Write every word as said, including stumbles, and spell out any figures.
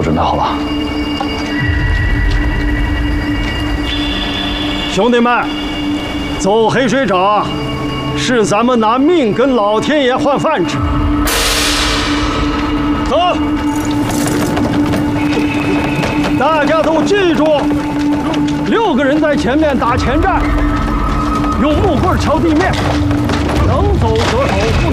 准备好了。 兄弟们，走黑水沼，是咱们拿命跟老天爷换饭吃。走！大家都记住，六个人在前面打前站，用木棍敲地面，能走则走。